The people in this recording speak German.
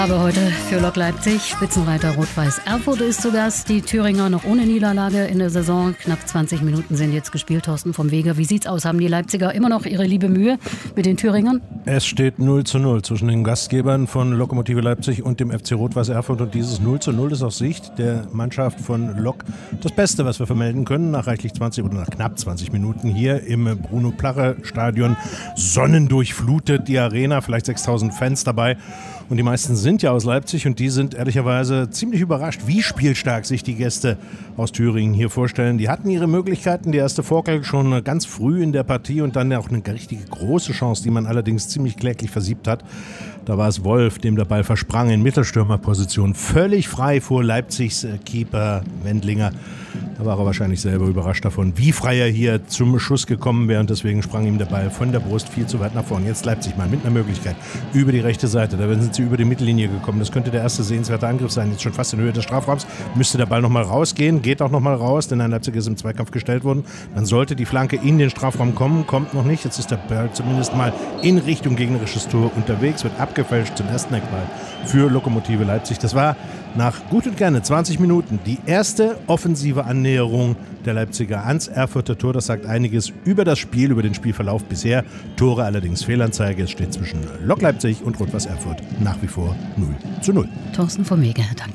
Aber heute für Lok Leipzig, Spitzenreiter Rot-Weiß Erfurt ist zu Gast. Die Thüringer noch ohne Niederlage in der Saison. Knapp 20 Minuten sind jetzt gespielt. Thorsten vom Wege, wie sieht's aus? Haben die Leipziger immer noch ihre liebe Mühe mit den Thüringern? Es steht 0:0 zwischen den Gastgebern von Lokomotive Leipzig und dem FC Rot-Weiß Erfurt. Und dieses 0:0 ist aus Sicht der Mannschaft von Lok das Beste, was wir vermelden können. Nach reichlich 20 oder nach knapp 20 Minuten hier im Bruno-Plache-Stadion. Sonnendurchflutet die Arena, vielleicht 6.000 Fans dabei. Und die meisten sind ja aus Leipzig und die sind ehrlicherweise ziemlich überrascht, wie spielstark sich die Gäste aus Thüringen hier vorstellen. Die hatten ihre Möglichkeiten, die erste Vorkel schon ganz früh in der Partie und dann auch eine richtige große Chance, die man allerdings ziemlich kläglich versiebt hat. Da war es Wolf, dem der Ball versprang in Mittelstürmerposition, völlig frei vor Leipzigs Keeper Wendlinger. Da war er wahrscheinlich selber überrascht davon, wie frei er hier zum Schuss gekommen wäre und deswegen sprang ihm der Ball von der Brust viel zu weit nach vorne. Jetzt Leipzig mal mit einer Möglichkeit über die rechte Seite. Da sind sie über die Mittellinie gekommen. Das könnte der erste sehenswerte Angriff sein. Jetzt schon fast in Höhe des Strafraums. Müsste der Ball nochmal rausgehen. Geht auch nochmal raus, denn ein Leipziger ist im Zweikampf gestellt worden. Dann sollte die Flanke in den Strafraum kommen. Kommt noch nicht. Jetzt ist der Ball zumindest mal in Richtung gegnerisches Tor unterwegs. Wird abgefälscht zum ersten Eckball für Lokomotive Leipzig. Das war nach gut und gerne 20 Minuten die erste offensive Annäherung der Leipziger ans Erfurter Tor. Das sagt einiges über das Spiel, über den Spielverlauf bisher. Tore allerdings Fehlanzeige. Es steht zwischen Lok Leipzig und Rot-Weiß Erfurt nach wie vor 0:0. Thorsten vom Wege, danke.